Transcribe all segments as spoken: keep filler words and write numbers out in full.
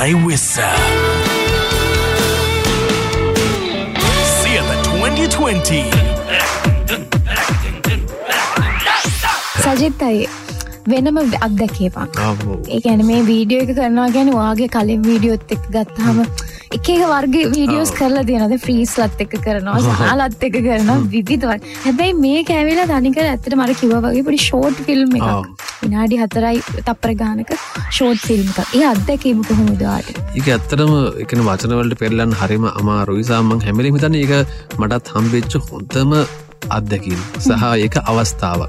I Wissa. Siena twenty twenty. සජිත්තයි වෙනම අත්දැකීමක්. ඒ කියන්නේ මේ වීඩියෝ එක කරනවා කියන්නේ ඔයාගේ කලින් වීඩියෝත් එක්ක ගත්තාම එක එක වර්ගයේ වීඩියෝස් කරලා තියෙනවා. ෆ්‍රීස්ලත් එක්ක කරනවා, සාලත් එක්ක කරනවා, විවිධ වර්ග. හැබැයි මේක ඇවිල්ලා තනිකර ඇත්තටම අර කිව්වා වගේ පොඩි ෂෝට් ෆිල්ම් එකක්. විනාඩි හතරයි තප්පර ගානක ෂෝට් ෆිල්ම් එකක්. ඒ අත්දැකීම කොහොමද ඔයාට? ඒක ඇත්තටම ඒ කියන්නේ වචන වලට පෙරලන්න හරිම අමාරුයි. සා මම හැමලෙම හිතන්නේ ඒක මටත් හම්බෙච්ච හොඳම අත්දැකීම සහ ඒක අවස්ථාවක්.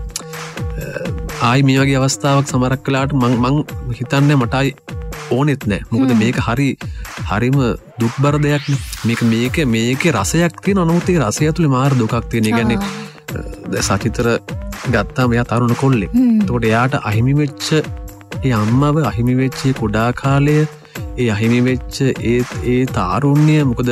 ආයි මේ වගේ අවස්ථාවක් සමහරක් වෙලාවට මං මං හිතන්නේ මටයි ඕනෙත් නෑ. මොකද මේක හරි හරිම දුක්බර දෙයක් නේ. මේක මේක මේකේ රසයක් තියෙනවා. නමුත් ඒ රසය ඇතුලේ මාර දුකක් තියෙන. ඒ කියන්නේ සචිතර ගත්තාම එයා තරුණ කොල්ලෙක්. එතකොට එයාට අහිමි වෙච්ච ඒ අම්මව අහිමි වෙච්ච කුඩා කාලය, ඒ අහිමි වෙච්ච ඒ ඒ තාරුණ්‍ය මොකද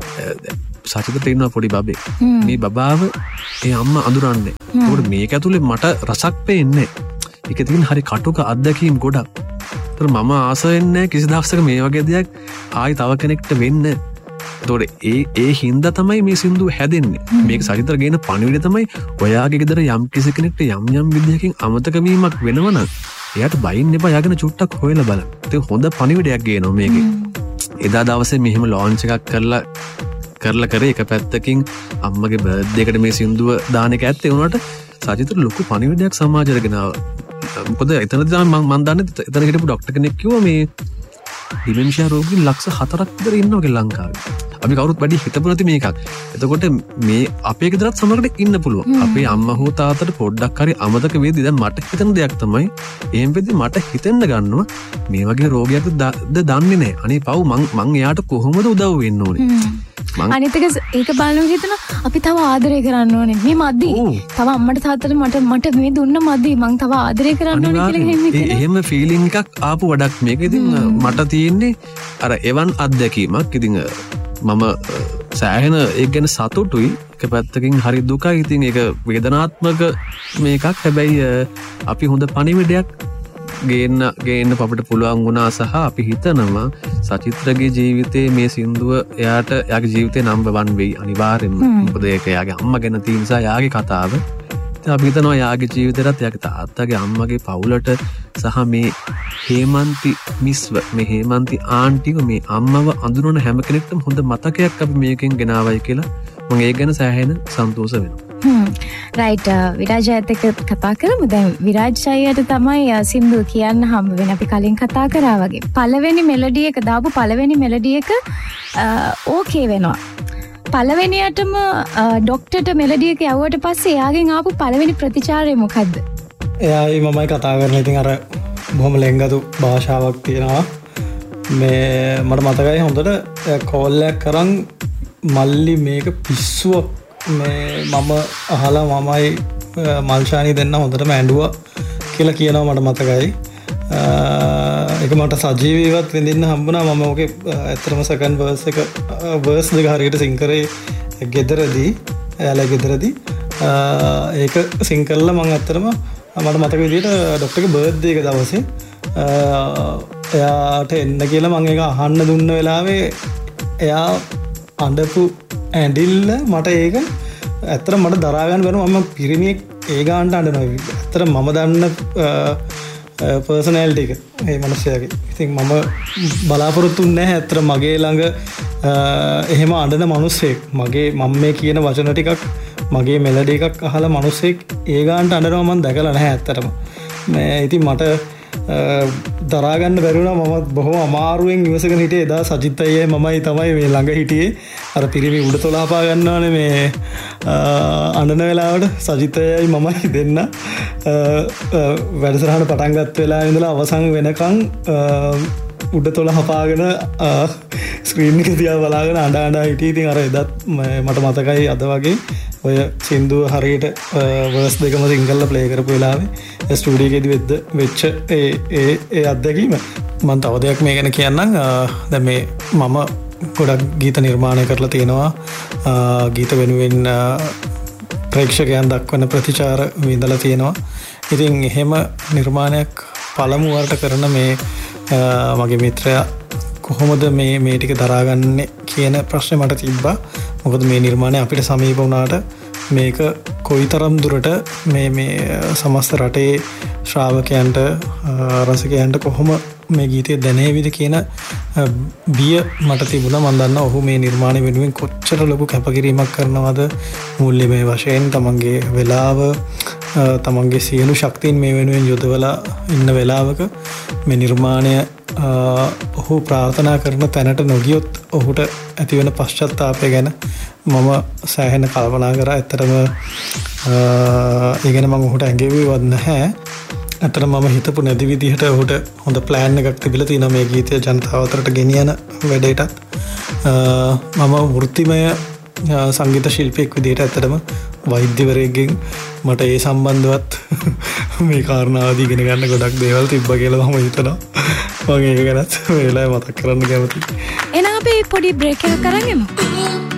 සචිතට ඉන්නවා පොඩි බබෙක්. මේ බබාව ඒ අම්මා අඳුරන්නේ. ඒකට මේක ඇතුලේ මට රසක් පේන්නේ. ඒක තියෙන හරි කටුක අත්දැකීම් ගොඩක්. ඒතර මම ආස වෙන්නේ කිසි දවසක මේ වගේ දෙයක් ආයි තව කෙනෙක්ට වෙන්න. ඒතකොට ඒ ඒ හින්දා තමයි මේ සින්දුව හැදෙන්නේ. මේක සචිතට ගේන පණිවිඩය තමයි ඔයාගේ ගෙදර යම් කිසි කෙනෙක්ට යම් යම් විදියකින් අමතක වීමක් වෙනවනම් එයාට බයින්න එපා. යාගෙන චුට්ටක් හොයලා බලන්න. ඒක හොඳ පණිවිඩයක් ගේනවා මේකේ. එදා දවසේ මෙහෙම ලොන්ච් එකක් කරලා කරලා කරේ එක පැත්තකින් අම්මගේ බර්ත්ඩේ එකට මේ සින්දුව දාන එක ඇත්තේ වුණාට සජිතට ලොකු පණිවිඩයක් සමාජයට ගෙනාවා. මොකද එතනදී තමයි මම මම දන්නේ එතන හිටපු ડોක්ටර් කෙනෙක් කිව්වා මේ ඩිමෙන්ෂියා රෝගීන් ලක්ෂ හතරක් විතර ඉන්නවා කියලා ලංකාවේ. අපි කවුරුත් වැඩි හිතපු නැති මේකක්. එතකොට මේ අපේ ගෙදරත් සමහරකට ඉන්න පුළුවන්. අපේ අම්මා හෝ තාත්තට පොඩ්ඩක් හරි අමතක වෙද්දි දැන් මට හිතෙන දෙයක් තමයි එහෙම වෙද්දි මට හිතෙන්න ගන්නවා මේ වගේ රෝගයක්ද දන්නේ නැහැ. අනේ පව් මං මං එයාට කොහොමද උදව් වෙන්න ඕනේ. අනිත් එක ඒක බලනකොට හිතනවා අපි තව ආදරය කරන්න ඕනේ. මේ මදි. තව අම්මට තාත්තට මට මට මේ දුන්න මදි. මං තව ආදරය කරන්න ඕනේ කියලා එහෙම හිතෙනවා. එහෙම ෆීලිං එකක් ආපු වඩක් මේක ඉතින් මට තියෙන්නේ අර එවන් අත්දැකීමක්. ඉතින් මම සෑහෙන ඒක ගැන සතුටුයි. එක පැත්තකින් හරි දුකයි. ඉතින් ඒක වේදනාත්මක මේකක්. හැබැයි අපි හොඳ පණිවිඩයක් ගේන්න ගේන්න අපිට පුළුවන් වුණා සහ අපි හිතනවා සචිත්‍රගේ ජීවිතේ මේ සින්දුව එයාට එයාගේ ජීවිතේ නම්බර් වන් වෙයි අනිවාර්යෙන්ම. මොකද ඒක එයාගේ අම්මා ගැන තියෙන නිසා එයාගේ කතාව. ඉතින් අපි හිතනවා එයාගේ ජීවිතේටත් එයාගේ තාත්තගේ අම්මගේ පවුලට සහ මේ හේමන්ති මිස්ව මේ හේමන්ති ආන්ටිව මේ අම්මව අඳුරන හැම කෙනෙක්ටම හොඳ මතකයක් අපි මේකෙන් ගෙනාවයි කියලා මම ඒක ගැන සෑහෙන සන්තෝෂ වෙනවා. හ්ම් රයිට් විරාජයත් එක්ක කතා කරමු. දැන් විරාජ් අයියට තමයි සින්දුව කියන්න හම්බ වෙන්නේ. අපි කලින් කතා කරා වගේ. පළවෙනි මෙලඩි එක දාපු පළවෙනි මෙලඩි එක ඕකේ වෙනවා. පළවෙනියටම ඩොක්ටර්ට මෙලඩි එක යවුවට පස්සේ එයාගෙන් ආපු පළවෙනි ප්‍රතිචාරය මොකද්ද? එයායි මමයි කතා කරන ඉතින් අර බොහොම ලෙන්ගතු භාෂාවක් තියෙනවා. මේ මට මතකයි හොඳට කෝල් එකක් කරන් මල්ලි මේක පිස්සුවක් මේ මම අහලා මමයි මල්ෂානි දෙන්න හොඳටම ඇඬුවා කියලා කියනවා මට මතකයි. ඒක මට සජීවීවත් විඳින්න හම්බුණා. මම ඔකේ ඇත්තටම සෙකන්ඩ් වර්ස් එක වර්ස් දෙක හරියට සිං කරේ ගෙදරදී එයාලා ගෙදරදී ඒක සිං කරලා මම ඇත්තටම මට මතක විදිහට ඩොක්ටර්ගේ බර්ත්ඩේ එක දවසේ එයාට එන්න කියලා මම ඒක අහන්න දුන්න වෙලාවේ එයා අඬපු ඇඬිල්ල මට ඒක ඇත්තට මට දරා ගන්න බැරුව මම පිරිමියෙක් ඒ ගානට අඬනවා. ඇත්තට මම දන්න පර්සනැලිටි එක මේ මිනිස්සයාගේ. ඉතින් මම බලාපොරොත්තු වෙන්නේ නැහැ ඇත්තට මගේ ළඟ එහෙම අඬන මිනිස්සෙක් මගේ මම මේ කියන වචන ටිකක් මගේ මෙලඩි එකක් අහලා මිනිස්සෙක් ඒ ගානට අඬනවා මම දැකලා නැහැ ඇත්තටම. මේ ඉතින් මට දරා ගන්න බැරි වුණා. මම බොහොම අමාරුවෙන් ඉවසගෙන හිටියේ. එදා සජිත් අයියේ මමයි තමයි මේ ළඟ හිටියේ. අර පිරිමි උඩ තොල හපා ගන්නවානේ මේ අඬන වෙලාවට සජිත් අයියයි මමයි දෙන්න වැඩසටහන පටන් ගත්ත වෙලාවේ ඉඳලා අවසන් වෙනකන් උඩ තොල හපාගෙන ස්ක්‍රීන් එක දිහා බලාගෙන අඬ අඬ හිටියේ. ඉතින් අර එදත් මට මතකයි අද වගේ ඔය සින්දුව හරියට වර්ස් දෙකම සිංගල්ල ප්ලේ කරපු වෙලාවේ ස්ටුඩියෝ එකේදී වෙද්ද වෙච්ච ඒ ඒ ඒ අත්දැකීම. මම තව දෙයක් මේ ගැන කියන්නම්. දැන් මේ මම ගොඩක් ගීත නිර්මාණය කරලා තියෙනවා. ගීත වෙනුවෙන් ප්‍රේක්ෂකයන් දක්වන ප්‍රතිචාර විඳලා තියෙනවා. ඉතින් එහෙම නිර්මාණයක් පළමු වරට කරන මේ මගේ මිත්‍රයා කොහොමද මේ මේ ටික දරාගන්නේ කියන ප්‍රශ්නේ මට තිබ්බා. මොකද මේ නිර්මාණය අපිට සමීප වුණාට මේක කොයිතරම් දුරට මේ මේ සමස්ත රටේ ශ්‍රාවකයන්ට රසිකයන්ට කොහොම මේ ගීතය දැනේවිද කියන බිය මට තිබුණා. මම දන්නවා ඔහු මේ නිර්මාණය වෙනුවෙන් කොච්චර ලොකු කැපකිරීමක් කරනවද, මූල්‍යමය වශයෙන් තමන්ගේ වෙලාව තමන්ගේ සියලු ශක්තියින් මේ වෙනුවෙන් යොදවලා ඉන්න වෙලාවක මේ නිර්මාණය ඔහු ප්‍රාර්ථනා කරන තැනට නොගියොත් ඔහුට ඇතිවෙන පශ්චත්තාපය ගැන මම සෑහෙන කල්පනා කරා. ඇත්තටම ඒ ගැන මම ඔහුට ඇඟෙව්වේවත් නැහැ. ඇත්තට මම හිතපු නැති විදිහට ඔහුට හොඳ ප්ලෑන් එකක් තිබිලා තියෙනවා මේ ගීතය ජනතාව අතරට ගෙනියන වැඩේටත්. මම වෘත්තිමය සංගීත ශිල්පියෙක් විදිහට ඇත්තටම වෛද්‍යවරයෙක්ගෙන් මට ඒ සම්බන්ධවත් මේ කාරණාව ඉගෙන ගන්න ගොඩක් දේවල් තිබ්බා කියලා මම හිතනවා. මම ඒක ගැනත් වෙලාවෙ මතක් කරන්න කැමතියි. එහෙනම් අපි පොඩි බ්‍රේක් එකක් කරන් යමු.